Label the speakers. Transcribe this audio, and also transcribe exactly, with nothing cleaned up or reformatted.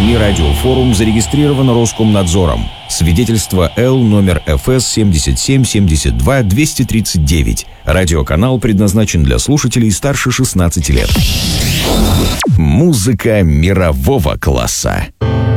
Speaker 1: СМИ «Радиофорум» зарегистрировано Роскомнадзором. Свидетельство Л номер эф эс семьдесят семь семьдесят два двести тридцать девять. Радиоканал предназначен для слушателей старше шестнадцати лет. Музыка мирового класса.